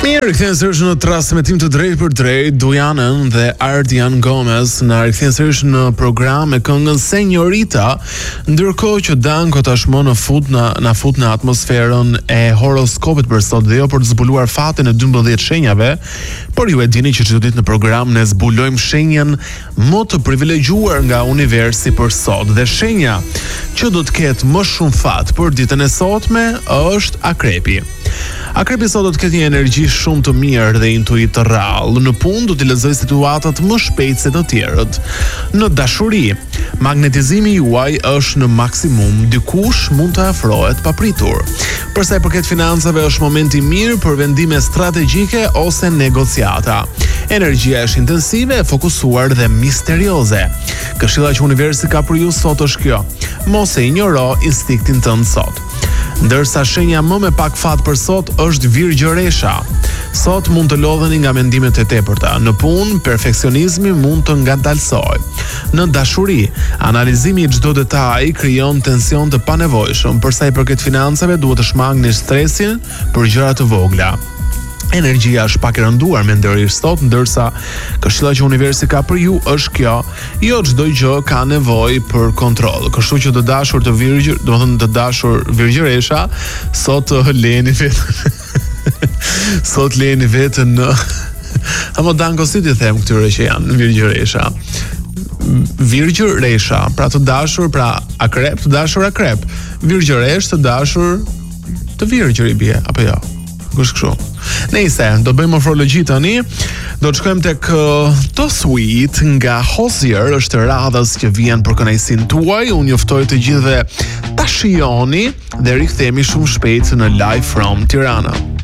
Mirë, kthehen sërish në transmetim të drejtë për drejtë. Dujanën dhe Ardian Gomez na rikthehen sërish në program me këngën Señorita, ndërkohë që Danko tashmë na fut në atmosferën e horoskopit për sot dhe jo për të zbuluar fatin e 12 shenjave, por ju e dini që çdo ditë në program ne zbulojmë shenjën më të privilegjuar nga universi për sot, dhe shenja që do të ketë më shumë fat për ditën e sotme është Akrepi. Akrepi sot do të ketë një energji shumë të mirë dhe intuit të rrallë. Në punë do të lexoj situatat më shpejt se të tjerët. Në dashuri, magnetizimi juaj është në maksimum, dikush mund të afrohet papritur. Për sa i përket financave, është momenti mirë për vendime strategjike ose negociata. Energjia është intensive, e fokusuar dhe misterioze. Këshilla që universi ka për ju sot është kjo: mos e injoro instinktin tënd sot. Ndërsa shenja më me pak fat për sot është Virgjëresha. Sot mund të lodheni nga mendimet e tepërta. Në punë, perfeksionizmi mund të ngadalsojë. Në dashuri, analizimi i çdo detaji krijon tension të panevojshëm. Për sa i përket financave, duhet të shmangni stresin për gjëra të vogla. Energjia është pak e rënduar mendërisht sot, ndërsa këshilla që universi ka për ju është kjo: jo çdo gjë ka nevojë për kontroll. Kështu që të dashur të Virgjë, domethënë të dashur Virgjëresha, sot lejeni vetën. Sot lejeni vetën në Amo Danko, si t'i them këtyre që janë Virgjëresha? Virgjëresha, pra të dashur, pra Akrep, të dashur Akrep. Virgjëresh, të dashur të Virgjër i bie, apo jo? Kush kështu? Nëse do bëjmë morfologji tani, do të shkojmë tek To Sweet nga Hozier, është radhës që vjen për kënaqësinë tuaj. Unë juftoj të gjithëve ta shijoni dhe rikthehemi shumë shpejt në Live from Tirana.